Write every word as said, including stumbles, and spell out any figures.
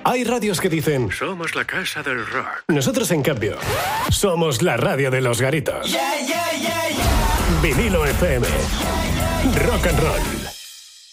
Hay radios que dicen somos la casa del rock. Nosotros, en cambio, somos la radio de los garitos. Yeah, yeah, yeah, yeah. Vinilo F M. Rock and roll.